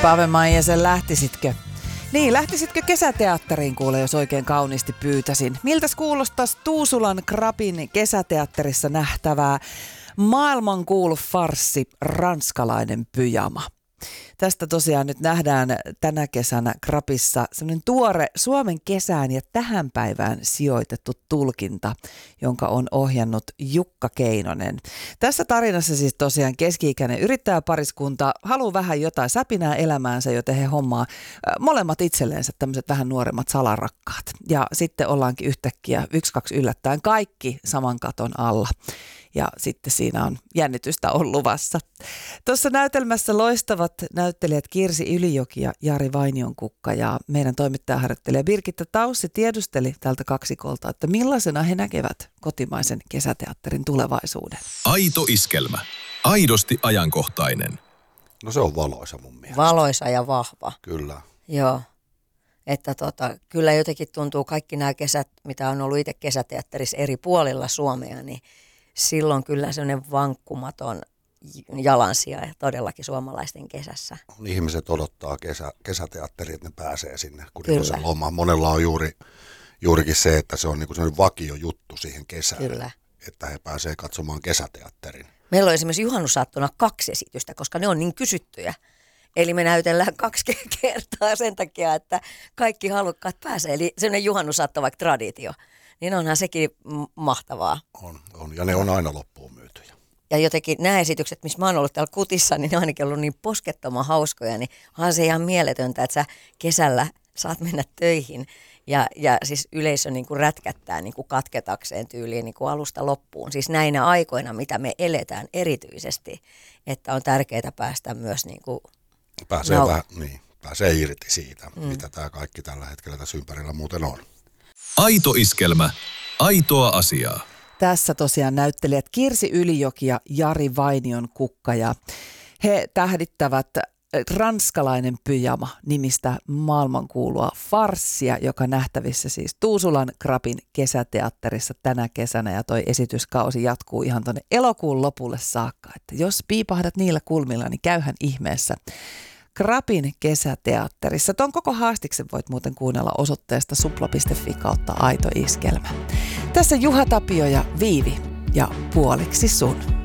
Pave Maijasen, lähtisitkö? Niin, lähtisitkö kesäteatteriin kuule, jos oikein kauniisti pyytäisin? Miltäs kuulostaisi Tuusulan Krapin kesäteatterissa nähtävää maailmankuulu farssi Ranskalainen pyjama? Tästä tosiaan nyt nähdään tänä kesänä Krapissa semmoinen tuore Suomen kesään ja tähän päivään sijoitettu tulkinta, jonka on ohjannut Jukka Keinonen. Tässä tarinassa siis tosiaan keski-ikäinen yrittäjäpariskunta haluaa vähän jotain säpinää elämäänsä, joten he hommaa molemmat itselleensä tämmöiset vähän nuoremmat salarakkaat. Ja sitten ollaankin yhtäkkiä 1-2 yllättäen kaikki saman katon alla. Ja sitten siinä on jännitystä on luvassa. Tuossa näytelmässä loistavat näyttelijät Kirsi Ylijoki ja Jari Vainionkukka, ja meidän toimittajaharjoittelija Birgitta Taussi tiedusteli tältä kaksikolta, että millaisena he näkevät kotimaisen kesäteatterin tulevaisuuden. Aito iskelmä. Aidosti ajankohtainen. No se on valoisa mun mielestä. Valoisa ja vahva. Kyllä. Joo. Että kyllä jotenkin tuntuu kaikki nämä kesät, mitä on ollut itse kesäteatterissa eri puolilla Suomea, niin silloin kyllä sellainen vankkumaton jalansija ja todellakin suomalaisten kesässä. Ihmiset odottaa kesäteatteria, että ne pääsee sinne kurikoisen lomaan. Monella on juurikin se, että se on niin kuin sellainen vakio juttu siihen kesään, kyllä, että he pääsee katsomaan kesäteatterin. Meillä on esimerkiksi juhannusaattona 2 esitystä, koska ne on niin kysyttyjä. Eli me näytellään 2 kertaa sen takia, että kaikki halukkaat pääsee. Eli sellainen juhannusaatto vaikka traditio. Niin onhan sekin mahtavaa. On. Ja ne on aina loppuun myytyjä. Ja jotenkin nämä esitykset, missä mä oon ollut täällä Kutissa, niin ne on ainakin ollut niin poskettoman hauskoja. Niin onhan se ihan mieletöntä, että sä kesällä saat mennä töihin. Ja siis yleisö niin kuin rätkättää niin kuin katketakseen tyyliin niin kuin alusta loppuun. Siis näinä aikoina, mitä me eletään erityisesti, että on tärkeää päästä myös niin kuin pääsee irti siitä, mitä tämä kaikki tällä hetkellä tässä ympärillä muuten on. Aito iskelmä. Aitoa asiaa. Tässä tosiaan näyttelijät Kirsi Ylijoki ja Jari Vainionkukka, ja he tähdittävät Ranskalainen pyjama -nimistä maailmankuulua farssia, joka nähtävissä siis Tuusulan Krapin kesäteatterissa tänä kesänä, ja toi esityskausi jatkuu ihan tuonne elokuun lopulle saakka. Että jos piipahdat niillä kulmilla, niin käyhän ihmeessä Krapin kesäteatterissa. Tuon koko haastiksen voit muuten kuunnella osoitteesta supla.fi/aito iskelmä. Tässä Juha Tapio ja Viivi ja Puoliksi sun.